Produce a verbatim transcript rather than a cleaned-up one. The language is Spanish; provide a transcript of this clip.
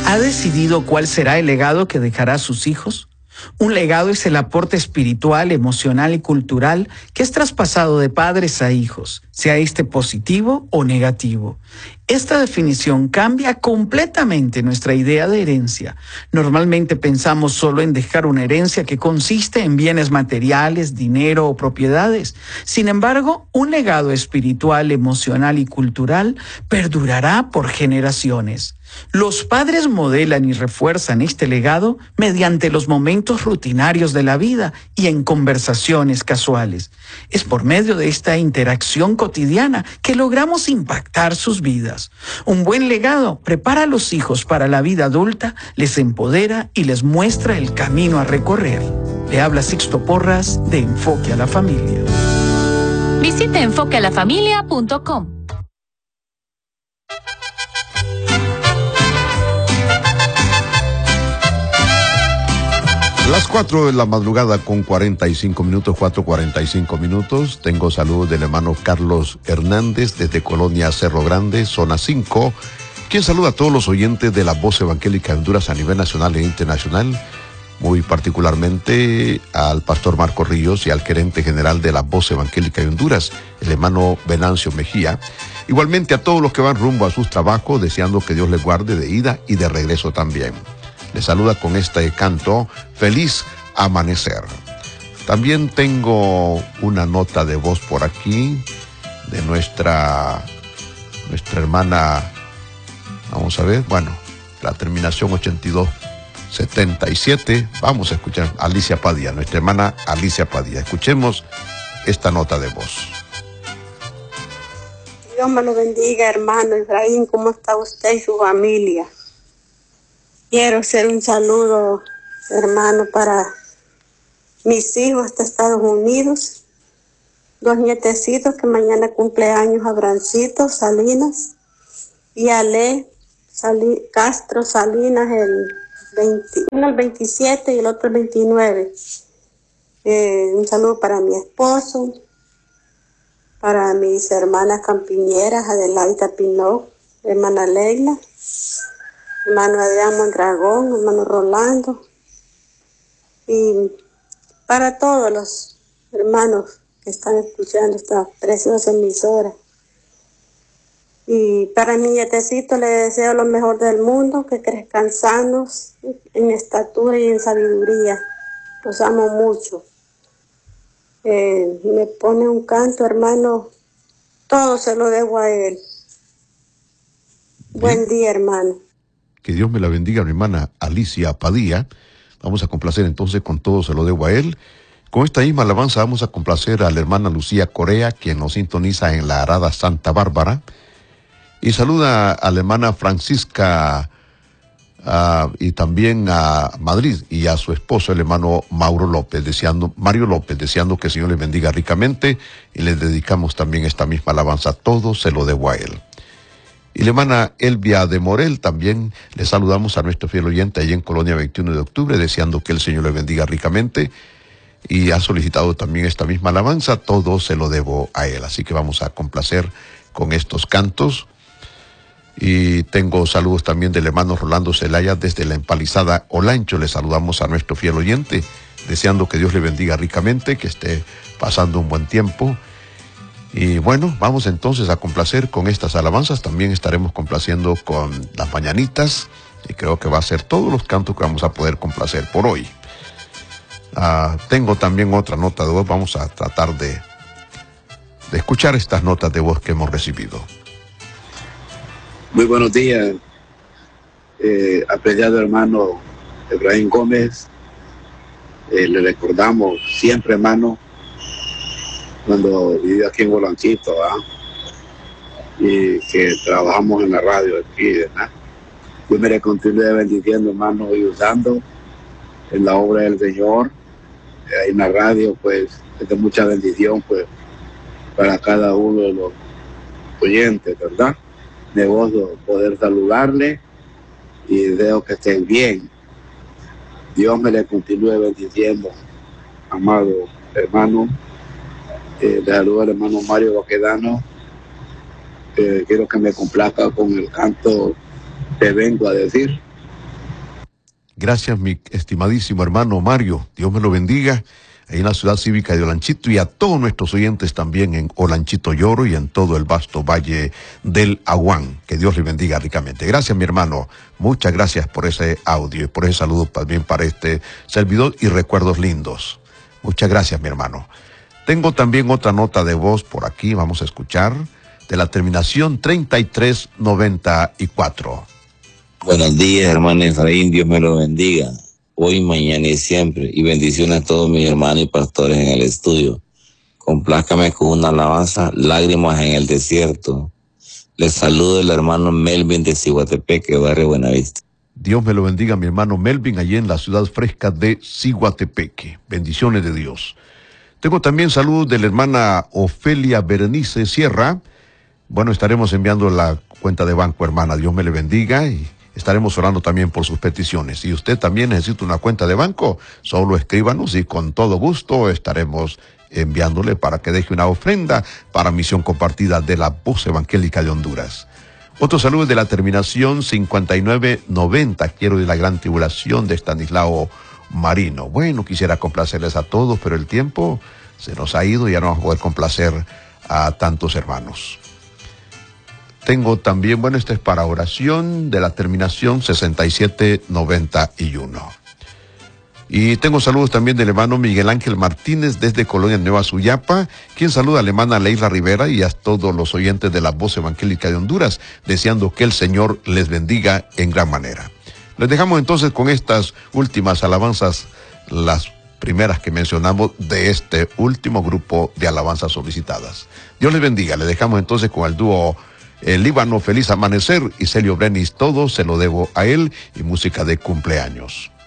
¿Ha decidido cuál será el legado que dejará a sus hijos? Un legado es el aporte espiritual, emocional y cultural que es traspasado de padres a hijos, sea este positivo o negativo. Esta definición cambia completamente nuestra idea de herencia. Normalmente pensamos solo en dejar una herencia que consiste en bienes materiales, dinero o propiedades. Sin embargo, un legado espiritual, emocional y cultural perdurará por generaciones. Los padres modelan y refuerzan este legado mediante los momentos rutinarios de la vida y en conversaciones casuales. Es por medio de esta interacción cotidiana que logramos impactar sus vidas. Un buen legado prepara a los hijos para la vida adulta, les empodera y les muestra el camino a recorrer. Le habla Sixto Porras de Enfoque a la Familia. Visite enfoque a la familia punto com. Las cuatro de la madrugada con cuarenta y cinco minutos, cuatro cuarenta y cinco minutos. Tengo saludos del hermano Carlos Hernández desde Colonia Cerro Grande, zona cinco, quien saluda a todos los oyentes de la Voz Evangélica de Honduras a nivel nacional e internacional, muy particularmente al pastor Marco Ríos y al gerente general de la Voz Evangélica de Honduras, el hermano Venancio Mejía. Igualmente a todos los que van rumbo a sus trabajos, deseando que Dios les guarde de ida y de regreso también. Les saluda con este canto, Feliz Amanecer. También tengo una nota de voz por aquí de nuestra, nuestra hermana, vamos a ver, bueno, la terminación ochenta y dos setenta y siete. Vamos a escuchar a Alicia Padilla, nuestra hermana Alicia Padilla. Escuchemos esta nota de voz. Dios me lo bendiga, hermano Efraín. ¿Cómo está usted y su familia? Quiero hacer un saludo, hermano, para mis hijos de Estados Unidos, dos nietecitos que mañana cumpleaños, Abrancito Salinas y Ale Sali, Castro Salinas, el veinte, uno el veintisiete y el otro el veintinueve. Eh, un saludo para mi esposo, para mis hermanas campiñeras, Adelaida Pinot, hermana Leila, hermano Adrián Mondragón, hermano Rolando, y para todos los hermanos que están escuchando esta preciosa emisora. Y para mi nietecito le deseo lo mejor del mundo, que crezcan sanos en estatura y en sabiduría. Los amo mucho. Eh, me pone un canto, hermano, todo se lo debo a él. Bien. Buen día, hermano. Que Dios me la bendiga, mi hermana Alicia Padilla. Vamos a complacer entonces con todo se lo debo a él. Con esta misma alabanza vamos a complacer a la hermana Lucía Corea, quien nos sintoniza en la Arada Santa Bárbara. Y saluda a la hermana Francisca uh, y también a Madrid y a su esposo, el hermano Mauro López, deseando, Mario López, deseando que el Señor les bendiga ricamente. Y les dedicamos también esta misma alabanza. Todo se lo debo a él. Y la hermana Elvia de Morel, también le saludamos a nuestro fiel oyente allí en Colonia veintiuno de octubre, deseando que el Señor le bendiga ricamente. Y ha solicitado también esta misma alabanza, todo se lo debo a él. Así que vamos a complacer con estos cantos. Y tengo saludos también del hermano Rolando Zelaya desde la empalizada Olancho. Le saludamos a nuestro fiel oyente, deseando que Dios le bendiga ricamente, que esté pasando un buen tiempo. Y bueno, vamos entonces a complacer con estas alabanzas. También estaremos complaciendo con las mañanitas y creo que va a ser todos los cantos que vamos a poder complacer por hoy. Uh, tengo también otra nota de voz. Vamos a tratar de, de escuchar estas notas de voz que hemos recibido. Muy buenos días, eh, apreciado hermano Efraín Gómez. Eh, le recordamos siempre, hermano, cuando viví aquí en Bolancito, ¿verdad? Y que trabajamos en la radio aquí, ¿verdad? Yo me le continúe bendiciendo, hermano, y usando en la obra del Señor. Ahí en la radio, pues, es de mucha bendición, pues, para cada uno de los oyentes, ¿verdad? Me gozo poder saludarle y deseo que estén bien. Dios me le continúe bendiciendo, amado hermano. Eh, le saludo al hermano Mario Baquedano. Eh, quiero que me complazca con el canto Te vengo a decir. Gracias, mi estimadísimo hermano Mario. Dios me lo bendiga. Ahí en la ciudad cívica de Olanchito y a todos nuestros oyentes también en Olanchito Lloro y en todo el vasto valle del Aguán. Que Dios le bendiga ricamente. Gracias, mi hermano. Muchas gracias por ese audio y por ese saludo también para este servidor y recuerdos lindos. Muchas gracias, mi hermano. Tengo también otra nota de voz por aquí, vamos a escuchar, de la terminación treinta y tres noventa y cuatro. Buenos días, hermano Efraín, Dios me lo bendiga. Hoy, mañana y siempre. Y bendiciones a todos mis hermanos y pastores en el estudio. Complázcame con una alabanza, Lágrimas en el Desierto. Les saludo el hermano Melvin de Ciguatepeque, barrio Buenavista. Dios me lo bendiga, mi hermano Melvin, allí en la ciudad fresca de Ciguatepeque. Bendiciones de Dios. Tengo también saludos de la hermana Ofelia Berenice Sierra. Bueno, estaremos enviando la cuenta de banco, hermana. Dios me le bendiga y estaremos orando también por sus peticiones. Si usted también necesita una cuenta de banco, solo escríbanos y con todo gusto estaremos enviándole para que deje una ofrenda para Misión Compartida de la Voz Evangélica de Honduras. Otro saludo de la terminación cincuenta y nueve noventa. Quiero de la gran tribulación de Estanislao Marino. Bueno, quisiera complacerles a todos, pero el tiempo se nos ha ido y ya no vamos a poder complacer a tantos hermanos. Tengo también, bueno, este es para oración de la terminación sesenta y siete noventa y uno. Y tengo saludos también del hermano Miguel Ángel Martínez desde Colonia Nueva Suyapa, quien saluda a la hermana Leila Rivera y a todos los oyentes de la Voz Evangélica de Honduras, deseando que el Señor les bendiga en gran manera. Les dejamos entonces con estas últimas alabanzas, las primeras que mencionamos de este último grupo de alabanzas solicitadas. Dios les bendiga. Les dejamos entonces con el dúo El Líbano, Feliz Amanecer y Celio Brenis, todo se lo debo a él y música de cumpleaños.